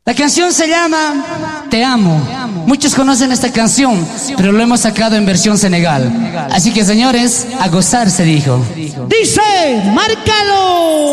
La canción se llama Te Amo. Muchos conocen esta canción, pero lo hemos sacado en versión Senegal. Así que, señores, a gozar se dijo. Dice, márcalo.